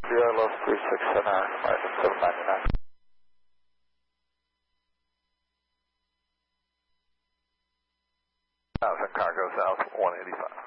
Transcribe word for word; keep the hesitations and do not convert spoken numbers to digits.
Sierra Los three six Center, American seven ninety-nine. Thousand cargo south one eighty-five.